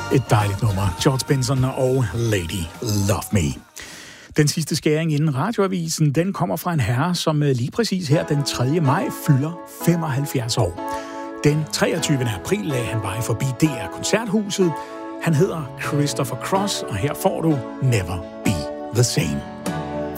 Et dejligt nummer. George Benson og Lady Love Me. Den sidste skæring inden radioavisen, den kommer fra en herre, som lige præcis her den 3. maj fylder 75 år. Den 23. april lagde han vej forbi DR Koncerthuset. Han hedder Christopher Cross, og her får du Never Be the Same.